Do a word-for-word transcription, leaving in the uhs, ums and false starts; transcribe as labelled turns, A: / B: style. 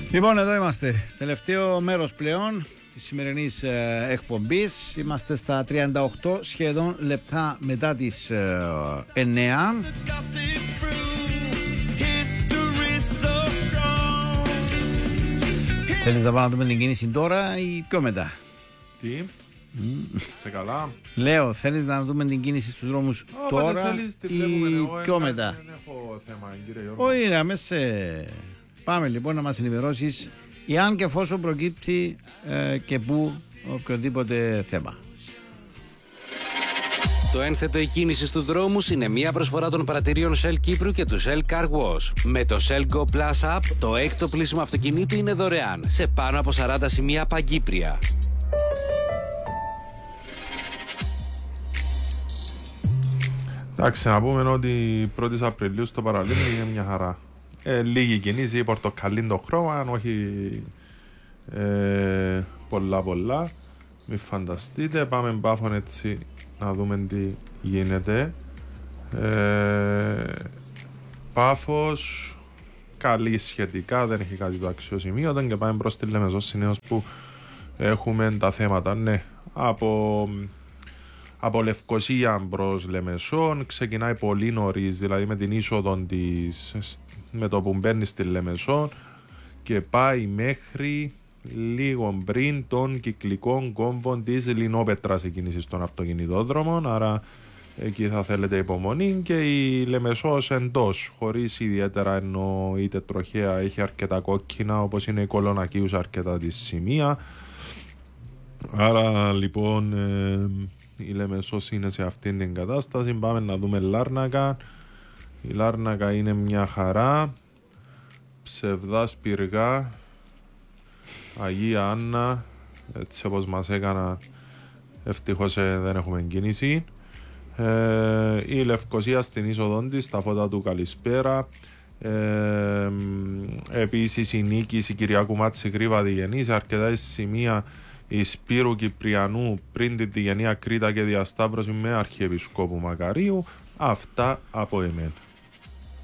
A: Λοιπόν, εδώ είμαστε. Τελευταίο μέρος πλέον της σημερινής ε, εκπομπής. Είμαστε στα τριάντα οκτώ σχεδόν λεπτά μετά τις ε, εννιά. Θέλεις να πάμε να δούμε την κίνηση τώρα ή πιο μετά?
B: Τι, mm. σε καλά.
A: Λέω, θέλεις να δούμε την κίνηση στους δρόμους oh, τώρα
B: θέλεις,
A: ή
B: εγώ,
A: πιο
B: εγώ,
A: μετά?
B: Δεν έχω θέμα, κύριε Γιώργο.
A: Όχι, να μέσα. Πάμε λοιπόν να μας ενημερώσεις εάν και εφόσον προκύπτει ε, και πού οποιοδήποτε θέμα.
C: Το ένθετο η κίνηση στους δρόμους είναι μια προσφορά των πρατηρίων Shell Κύπρου και του Shell Car Wash. Με το Shell Go Plus App, το έκτο πλήσιμο αυτοκινήτου είναι δωρεάν σε πάνω από σαράντα σημεία παγκύπρια.
B: Εντάξει, να πούμε ότι πρώτη Απριλίου στο παραλίμνη είναι μια χαρά. Ε, λίγη κινήση, πορτοκαλί το χρώμα, όχι ε, πολλά πολλά. Μην φανταστείτε, πάμε Πάφων έτσι να δούμε τι γίνεται. Ε, Πάφος καλή σχετικά, δεν έχει κάτι το αξιοσημείωτο και πάμε προς τη Λεμεσό συνήθως που έχουμε τα θέματα. Ναι, από, από Λευκοσία προς Λεμεσόν ξεκινάει πολύ νωρίς, δηλαδή με την είσοδο της, με το που μπαίνει στη Λεμεσόν και πάει μέχρι λίγο πριν των κυκλικών κόμβων της Λινόπετρας η κίνηση στον αυτοκινητόδρομο, άρα εκεί θα θέλετε υπομονή. Και η Λεμεσός εντός, χωρίς ιδιαίτερα εννοείται τροχαία, έχει αρκετά κόκκινα όπως είναι η Κολονακίους αρκετά τη σημεία, άρα λοιπόν ε, η Λεμεσός είναι σε αυτήν την κατάσταση. Πάμε να δούμε Λάρνακα. Η Λάρνακα είναι μια χαρά, Ψευδάς Πυργά, Αγία Άννα, έτσι όπως μας έκανα, ευτυχώς ε, δεν έχουμε κίνηση. Ε, η Λευκοσία στην είσοδο της, τα φώτα του Καλησπέρα. Ε, επίσης η Νίκης, η Κυριακού Μάτση Γρήβα Διγενή, σε αρκετά σημεία η Σπύρου Κυπριανού πριν την Διγενή Κρήτα και διασταύρωση με Αρχιεπισκόπου Μακαρίου. Αυτά από εμένα.